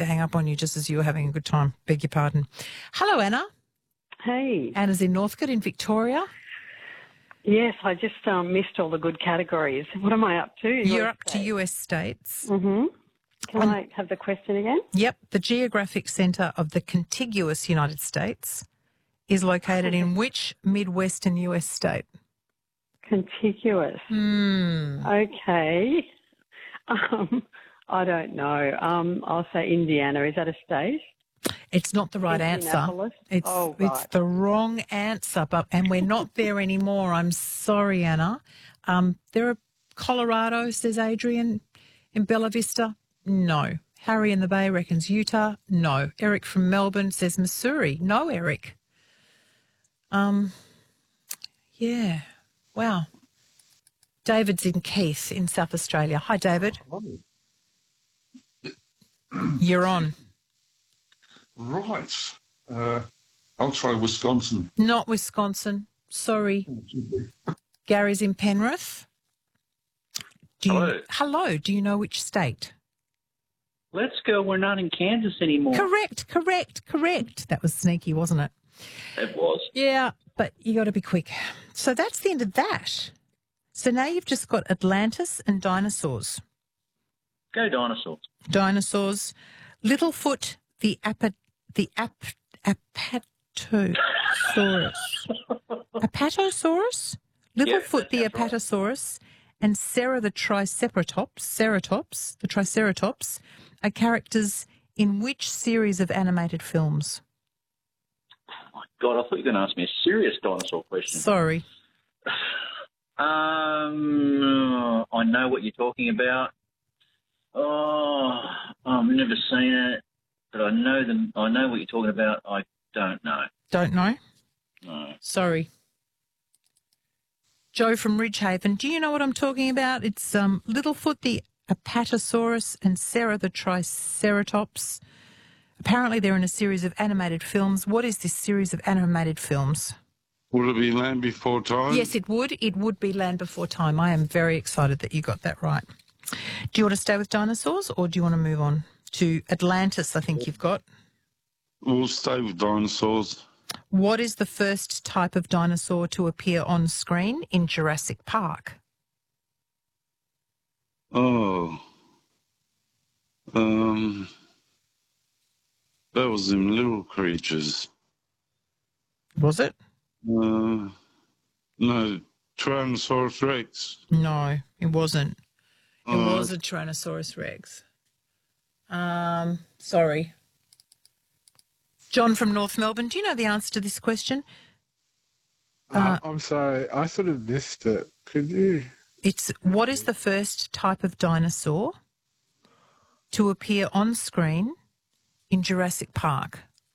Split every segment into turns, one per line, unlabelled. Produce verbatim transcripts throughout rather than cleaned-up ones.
to hang up on you just as you were having a good time. Beg your pardon. Hello, Anna.
Hey.
Anna's in Northcote in Victoria.
Yes, I just um, missed all the good categories. What am I up to?
You're up to U S states.
Mm-hmm. Can
Um,
I have the question again?
Yep. The geographic centre of the contiguous United States is located in which Midwestern U S state?
Contiguous.
Hmm.
Okay. Um, I don't know. Um, I'll say Indiana. Is that a state?
It's not the right answer.
Indianapolis?
It's
Oh, right.
it's the wrong answer, but and we're not there anymore. I'm sorry, Anna. Um, there are Colorado, says Adrian, in Bella Vista. No. Harry in the Bay reckons Utah. No. Eric from Melbourne says Missouri. No, Eric. Um, yeah. Wow. David's in Keith in South Australia. Hi, David. You're on.
Right. Uh, I'll try Wisconsin.
Not Wisconsin. Sorry. Gary's in Penrith. Do you,
Hello.
Hello. Do you know which state?
Let's go. We're not in Kansas anymore.
Correct, correct, correct. That was sneaky, wasn't it?
It was.
Yeah, but you got to be quick. So that's the end of that. So now you've just got Atlantis and dinosaurs.
Go dinosaurs.
Dinosaurs. Littlefoot, the apa, the ap, apatosaurus. Apatosaurus? Littlefoot, the
that's right.
apatosaurus, and Sarah, the triceratops, ceratops, the triceratops, are characters in which series of animated films?
Oh, my God, I thought you were going to ask me a serious dinosaur question.
Sorry.
Um, I know what you're talking about. Oh, I've never seen it, but I know them. I know what you're talking about. I don't know.
Don't know?
No.
Sorry. Joe from Ridgehaven, do you know what I'm talking about? It's um, Littlefoot, the apatosaurus, and Sarah, the triceratops. Apparently they're in a series of animated films. What is this series of animated films?
Would it be Land Before Time?
Yes, it would. It would be Land Before Time. I am very excited that you got that right. Do you want to stay with dinosaurs or do you want to move on to Atlantis, I think you've got?
We'll stay with dinosaurs.
What is the first type of dinosaur to appear on screen in Jurassic Park?
Oh. Um. That was them little creatures.
Was it?
Uh, no, Tyrannosaurus Rex.
No, it wasn't. It
Oh.
was a Tyrannosaurus Rex. Um, sorry. John from North Melbourne, do you know the answer to this question?
Uh, I'm sorry, I sort of missed it. Could you?
It's what is the first type of dinosaur to appear on screen in Jurassic Park?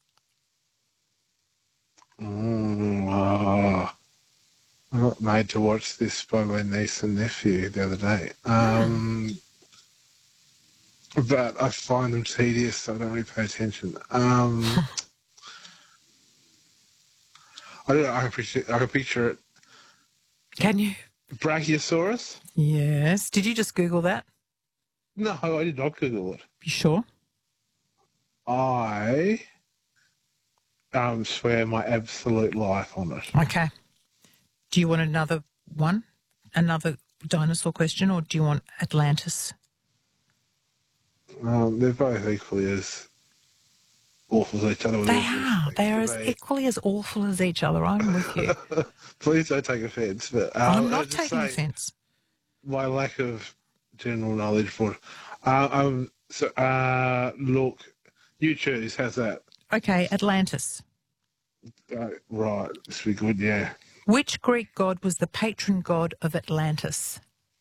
Mm, oh, I got made to watch this by my niece and nephew the other day. Um, but I find them tedious, so I don't really pay attention. Um, I don't know, I can picture, I can picture it.
Can you?
Brachiosaurus?
Yes. Did you just Google that?
No, I did not Google it.
You sure?
I um, swear my absolute life on it.
Okay. Do you want another one? Another dinosaur question, or do you want Atlantis?
Um, they're both equally as awful as each other. with
They
all due
are.
respect.
They are as
They-
equally as awful as each other. I'm with you.
Please don't take offence, but um,
I'm
I
not
was just
taking
saying,
offence.
My lack of general knowledge for it. Uh, um, so, uh, look, you choose. How's that?
Okay, Atlantis.
Uh, right, this will be good. Yeah.
Which Greek god was the patron god of Atlantis?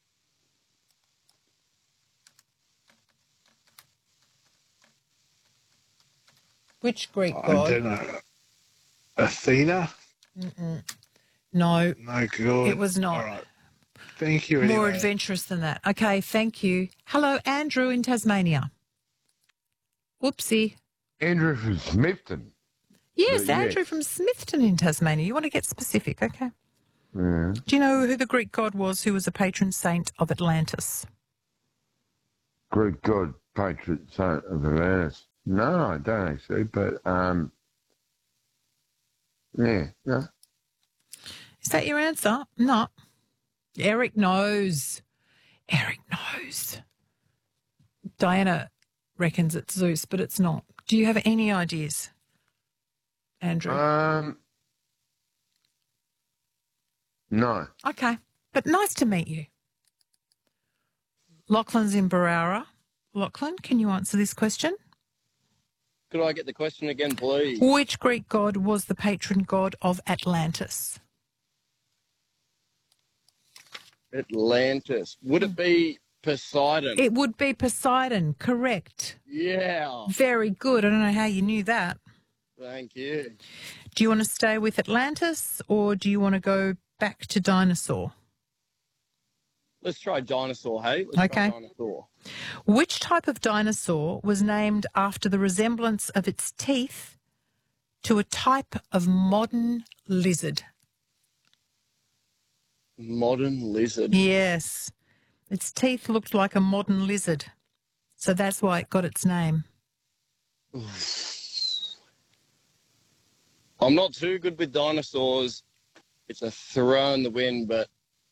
Which Greek
I
god?
don't know. Athena?
Mm-mm. No,
No, God.
it was not.
All right. Thank you.
More
Anyway.
adventurous than that. Okay, thank you. Hello, Andrew in Tasmania. Whoopsie.
Andrew from Smithton.
Yes,
Uh,
Andrew
yes.
from Smithton in Tasmania. You want to get specific, okay?
Yeah.
Do you know who the Greek god was who was a patron saint of Atlantis?
Great God, patron saint of Atlantis. No, I don't actually, but, um, yeah, no.
Is that your answer? No. Eric knows. Eric knows. Diana reckons it's Zeus, but it's not. Do you have any ideas, Andrew?
Um, no.
Okay, but nice to meet you. Lachlan's in Barara. Lachlan, can you answer this question?
Could I get the question again, please?
Which Greek god was the patron god of Atlantis?
Atlantis. Would it be Poseidon?
It would be Poseidon, correct.
Yeah.
Very good. I don't know how you knew that.
Thank you.
Do you want to stay with Atlantis or do you want to go back to dinosaur?
Let's try dinosaur, hey? Let's
Okay.
try dinosaur.
Which type of dinosaur was named after the resemblance of its teeth to a type of modern lizard?
Modern lizard.
Yes. Its teeth looked like a modern lizard. So that's why it got its name.
I'm not too good with dinosaurs. It's a throw in the wind, but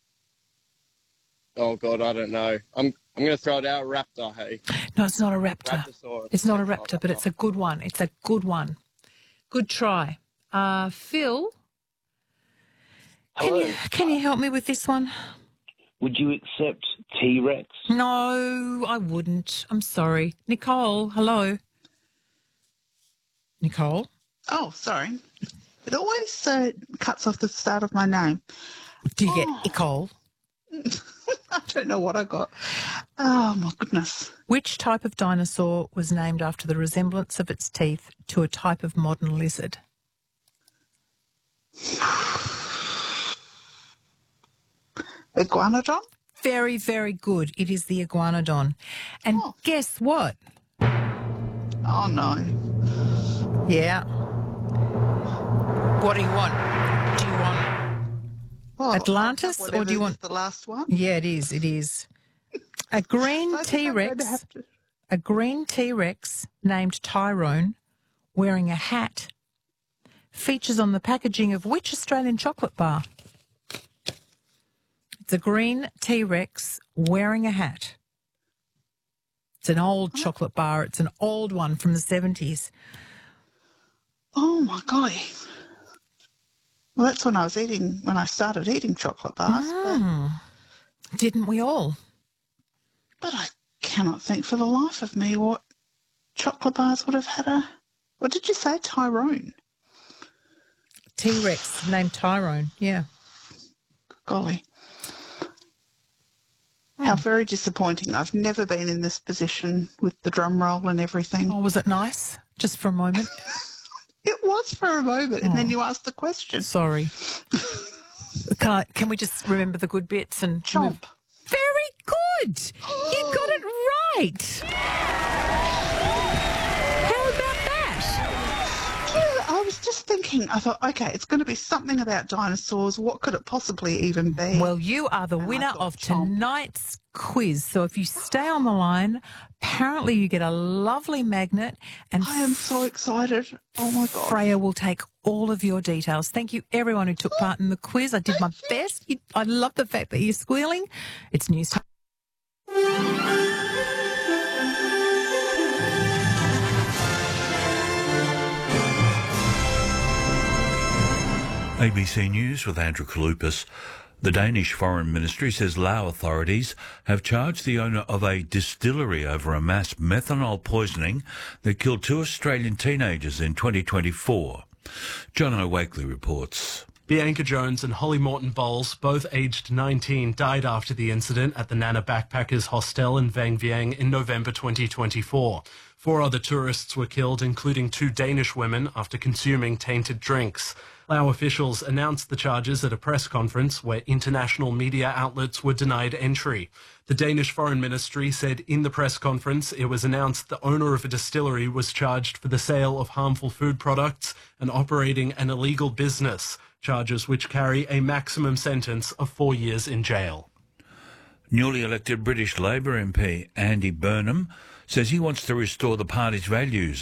oh god, I don't know. I'm I'm going to throw it out. Raptor, hey.
No, it's not a raptor.
Raptosaurus.
It's not a
Oh,
raptor, but it's a good one. It's a good one. Good try. Uh, Phil, can
Hello.
you, can you help me with this one?
Would you accept T-Rex?
No, I wouldn't. I'm sorry. Nicole, hello. Nicole?
Oh, sorry. It always uh, cuts off the start of my name.
Do you get
Oh.
Nicole?
I don't know what I got. Oh, my goodness.
Which type of dinosaur was named after the resemblance of its teeth to a type of modern lizard?
Iguanodon?
Very, very good. It is the iguanodon. And
Oh.
guess what?
Oh, no.
Yeah. What do you want? Do you want...
Well,
Atlantis, or do you
whatever
want-
is the last one?
Yeah, it is. It is. A green
I think I'm going to
T-Rex,
have to-
a green T-Rex named Tyrone wearing a hat features on the packaging of which Australian chocolate bar? It's a green T-Rex wearing a hat. It's an old chocolate bar. It's an old one from the seventies.
Oh, my golly. Well, that's when I was eating, when I started eating chocolate bars.
Mm. Didn't we all?
But, but I cannot think for the life of me what chocolate bars would have had a... What did you say? Tyrone?
T-Rex named Tyrone, yeah.
Golly. How very disappointing. I've never been in this position with the drum roll and everything.
Oh, was it nice? Just for a moment?
It was for a moment, and
Oh.
then you asked the question.
Sorry. Can, I, can we just remember the good bits and
Chomp.
move- Very good. You got it right. How about that?
Yeah, I was just thinking, I thought, okay, it's going to be something about dinosaurs. What could it possibly even be?
Well, you are the
And I
winner
got
of
Chomp.
tonight's quiz. So if you stay on the line, apparently you get a lovely magnet, and
I am so excited. Oh, my God.
Freya will take all of your details. Thank you, everyone who took part in the quiz. I did my best. You, I love the fact that you're squealing. It's news time.
A B C News with Andrew Kalupas. The Danish Foreign Ministry says Lao authorities have charged the owner of a distillery over a mass methanol poisoning that killed two Australian teenagers in twenty twenty-four. John O'Wakely reports.
Bianca Jones and Holly Morton Bowles, both aged nineteen, died after the incident at the Nana Backpackers Hostel in Vang Vieng in November twenty twenty-four. Four other tourists were killed, including two Danish women, after consuming tainted drinks. Lao officials announced the charges at a press conference where international media outlets were denied entry. The Danish Foreign Ministry said in the press conference it was announced the owner of a distillery was charged for the sale of harmful food products and operating an illegal business, charges which carry a maximum sentence of four years in jail.
Newly elected British Labour M P Andy Burnham says he wants to restore the party's values